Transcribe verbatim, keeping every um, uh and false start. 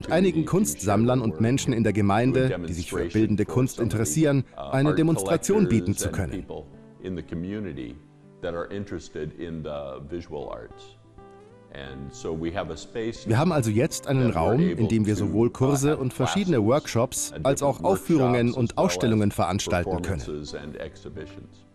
einigen Kunstsammlern und Menschen in der Gemeinde, die sich für bildende Kunst interessieren, eine Demonstration bieten zu können. Wir haben also jetzt einen Raum, in dem wir sowohl Kurse und verschiedene Workshops als auch Aufführungen und Ausstellungen veranstalten können.